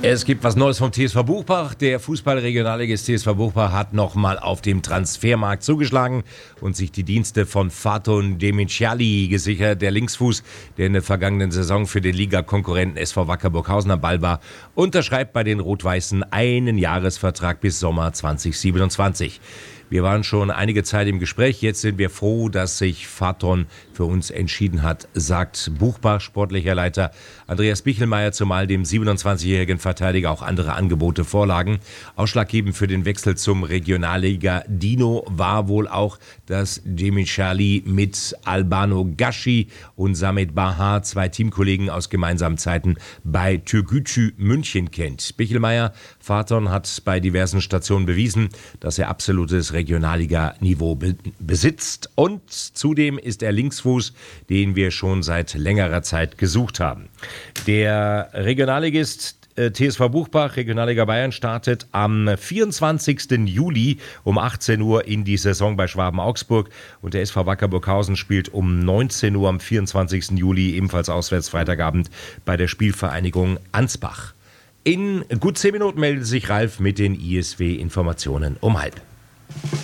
Es gibt was Neues vom TSV Buchbach. Der Fußball-Regionalligist TSV Buchbach hat nochmal auf dem Transfermarkt zugeschlagen und sich die Dienste von Faton Demiciali gesichert. Der Linksfuß, der in der vergangenen Saison für den Ligakonkurrenten SV Wacker Burghausen am Ball war, unterschreibt bei den Rot-Weißen einen Jahresvertrag bis Sommer 2027. Wir waren schon einige Zeit im Gespräch. Jetzt sind wir froh, dass sich Faton für uns entschieden hat, sagt Buchbach sportlicher Leiter Andreas Bichelmeier, zumal dem 27-jährigen Verteidiger auch andere Angebote vorlagen. Ausschlaggebend für den Wechsel zum Regionalliga Dino war wohl auch, dass Demiciali mit Albano Gasci und Samet Bahar, zwei Teamkollegen aus gemeinsamen Zeiten, bei Türkgücü München kennt. Bichelmeier, Faton hat bei diversen Stationen bewiesen, dass er absolutes Regionalliga-Niveau besitzt, und zudem ist er Linksfuß, den wir schon seit längerer Zeit gesucht haben. Der Regionalligist TSV Buchbach, Regionalliga Bayern, startet am 24. Juli um 18 Uhr in die Saison bei Schwaben Augsburg, und der SV Wacker Burghausen spielt um 19 Uhr am 24. Juli ebenfalls auswärts Freitagabend bei der Spielvereinigung Ansbach. In gut 10 Minuten meldet sich Ralf mit den ISW-Informationen um 12:30.